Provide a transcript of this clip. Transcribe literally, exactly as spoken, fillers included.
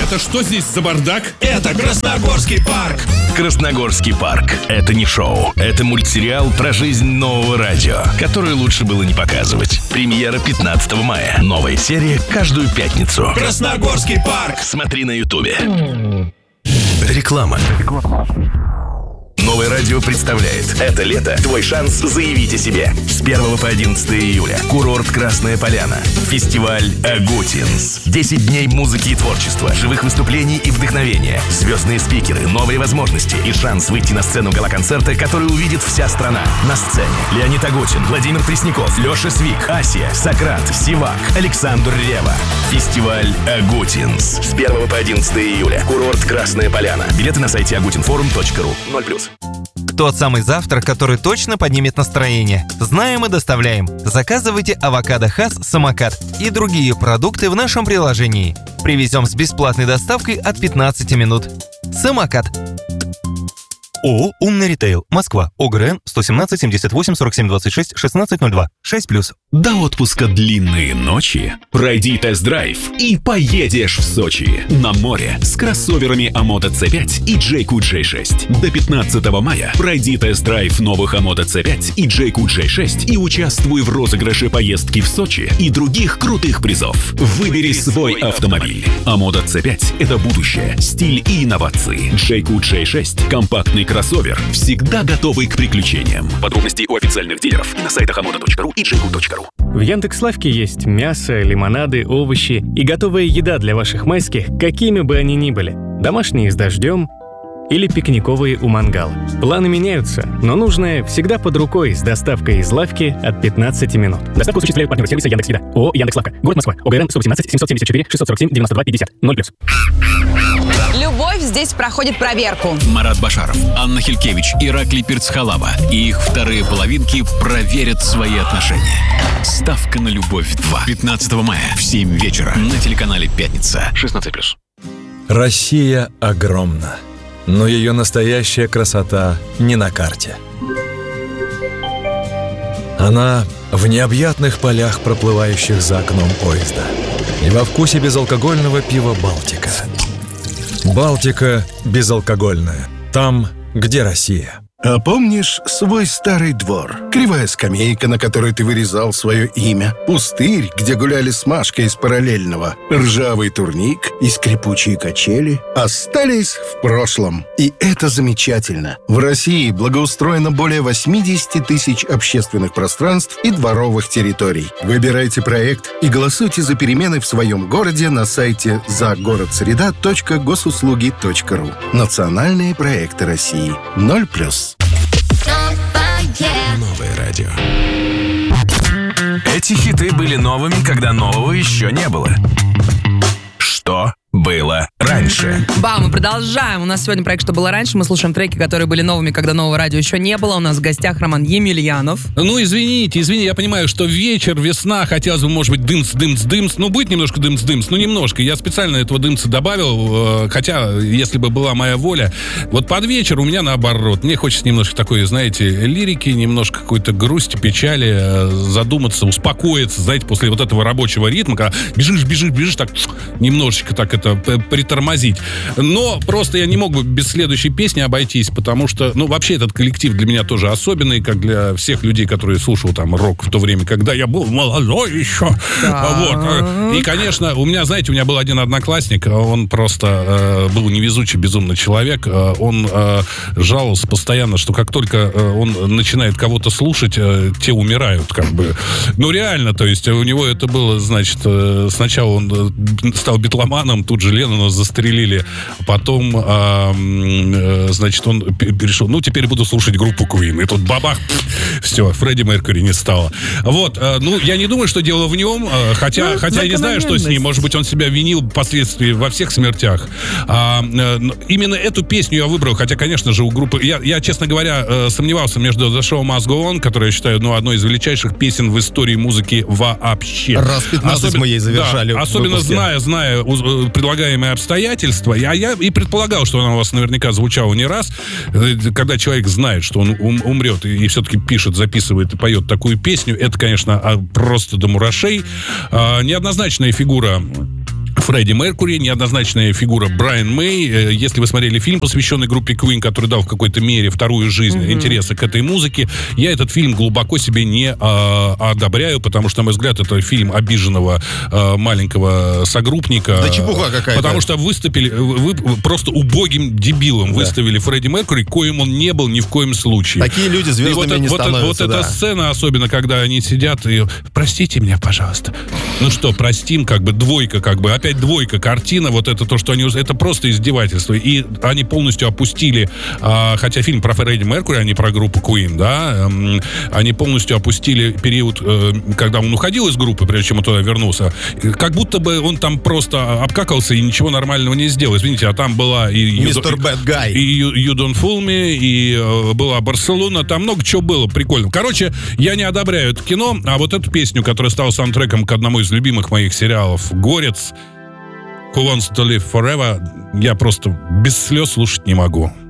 Это что здесь за бардак? Это Красногорский парк. Красногорский парк – это не шоу. Это мультсериал про жизнь нового радио, который лучше было не показывать. Премьера пятнадцатого мая. Новая серия каждую пятницу. Красногорский парк. Смотри на ютубе. Реклама. Новое радио представляет. Это лето твой шанс заявить о себе. С первого по одиннадцатое июля. Курорт Красная Поляна. Фестиваль Агутинс. десять дней музыки и творчества, живых выступлений и вдохновения, звездные спикеры, новые возможности и шанс выйти на сцену гала-концерта, который увидит вся страна. На сцене Леонид Агутин, Владимир Пресняков, Леша Свик, Асия, Сократ, Сивак, Александр Ревва. Фестиваль Агутинс. С первого по одиннадцатое июля. Курорт Красная Поляна. Билеты на сайте агутинфорум точка ру. ноль плюс. Тот самый завтрак, который точно поднимет настроение. Знаем и доставляем. Заказывайте авокадо Хас Самокат и другие продукты в нашем приложении. Привезем с бесплатной доставкой от пятнадцати минут. Самокат. ООО «Умный ритейл», Москва, ОГРН сто семнадцать семьдесят восемь сорок семь двадцать шесть шестнадцать ноль два, шесть плюс. До отпуска длинные ночи. Пройди тест-драйв и поедешь в Сочи. На море с кроссоверами Амото си пять и Джейку джей шесть. До пятнадцатого мая пройди тест-драйв новых Амото си пять и Джейку джей шесть и участвуй в розыгрыше поездки в Сочи и других крутых призов. Выбери свой автомобиль. Амото си пять – это будущее, стиль и инновации. Джейку джей шесть – компактный кроссовер, всегда готовый к приключениям. Подробности у официальных дилеров и на сайтах амото точка ру и джейку точка ру. В Яндекс.Лавке есть мясо, лимонады, овощи и готовая еда для ваших майских, какими бы они ни были. Домашние с дождем или пикниковые у мангала. Планы меняются, но нужное всегда под рукой с доставкой из лавки от пятнадцати минут. Доставку осуществляют партнеры сервиса Яндекс.Еда. ООО «Яндекс.Лавка». Город Москва. ОГРН сто восемнадцать семьсот семьдесят четыре шестьсот сорок семь девяносто два пятьдесят. ноль плюс. Любовь здесь проходит проверку. Марат Башаров, Анна Хилькевич, Ираклий Перцхалава и их вторые половинки проверят свои отношения. Ставка на любовь два. пятнадцатого мая в семь вечера на телеканале «Пятница». шестнадцать плюс. Россия огромна, но ее настоящая красота не на карте. Она в необъятных полях, проплывающих за окном поезда, и во вкусе безалкогольного пива «Балтика». «Балтика» безалкогольная. Там, где Россия. А помнишь свой старый двор? Кривая скамейка, на которой ты вырезал свое имя. Пустырь, где гуляли с Машкой из параллельного. Ржавый турник и скрипучие качели остались в прошлом. И это замечательно. В России благоустроено более восемьдесят тысяч общественных пространств и дворовых территорий. Выбирайте проект и голосуйте за перемены в своем городе на сайте загородсреда точка госуслуги точка ру. Национальные проекты России. ноль плюс. Новое радио. Эти хиты были новыми, когда нового еще не было. Что было раньше? Ба, мы продолжаем. У нас сегодня проект «Что было раньше». Мы слушаем треки, которые были новыми, когда нового радио еще не было. У нас в гостях Роман Емельянов. Ну, извините, извините, я понимаю, что вечер, весна, хотелось бы, может быть, дымс, дымс, дымс. Ну, будет немножко дымс, дымс, ну, немножко. Я специально этого дымса добавил, хотя, если бы была моя воля. Вот под вечер у меня наоборот. Мне хочется немножко такой, знаете, лирики, немножко какой-то грусти, печали, задуматься, успокоиться, знаете, после вот этого рабочего ритма, когда бежишь, бежишь, бежишь, так немножечко так это притормозить. Но просто я не мог бы без следующей песни обойтись, потому что, ну, вообще этот коллектив для меня тоже особенный, как для всех людей, которые слушал там рок в то время, когда я был молодой еще. Вот. И, конечно, у меня, знаете, у меня был один одноклассник, он просто э, был невезучий, безумный человек. Он э, жаловался постоянно, что как только он начинает кого-то слушать, э, те умирают, как бы. Ну, реально, то есть у него это было, значит, э, сначала он стал битломаном, тут же Леннона застрелили. Потом, э, э, значит, он перешел, ну, теперь буду слушать группу Queen. И тут бабах, все, Фредди Меркьюри не стало. Вот, э, ну, я не думаю, что дело в нем, э, хотя, ну, хотя я не знаю, что с ним. Может быть, он себя винил впоследствии во всех смертях. А, э, именно эту песню я выбрал, хотя, конечно же, у группы... Я, я честно говоря, э, сомневался между The Show Must Go On, которую я считаю, ну, одной из величайших песен в истории музыки вообще. Раз пятнадцать особенно, мы ей завершали. Да, особенно зная, зная предлагаемые обстоятельства. Я, я и предполагал, что она у вас наверняка звучала не раз. Когда человек знает, что он ум, умрет и, и все-таки пишет, записывает и поет такую песню, это, конечно, просто до мурашей. А, неоднозначная фигура Фредди Меркьюри, неоднозначная фигура Брайан Мэй. Если вы смотрели фильм, посвященный группе Queen, который дал в какой-то мере вторую жизнь, mm-hmm. интереса к этой музыке, я этот фильм глубоко себе не а, одобряю, потому что, на мой взгляд, это фильм обиженного а, маленького согруппника. Да чепуха какая-то. Потому что выступили, вы просто убогим дебилом да. выставили Фредди Меркьюри, коим он не был ни в коем случае. Такие люди звездами вот, не вот, становятся. Вот да. эта сцена, особенно, когда они сидят и... Простите меня, пожалуйста. Ну что, простим, как бы двойка, как бы, опять двойка, картина, вот это то, что они... Это просто издевательство. И они полностью опустили, а, хотя фильм про Фредди Меркьюри, а не про группу Queen, да, эм, они полностью опустили период, э, когда он уходил из группы, прежде чем он туда вернулся, как будто бы он там просто обкакался и ничего нормального не сделал. Извините, а там была и... мистер Bad Guy. И You, you Don't Fool Me, и э, была Барселона, там много чего было прикольно. Короче, я не одобряю это кино, а вот эту песню, которая стала саундтреком к одному из любимых моих сериалов «Горец», Who Wants to Live Forever, я просто без слез слушать не могу.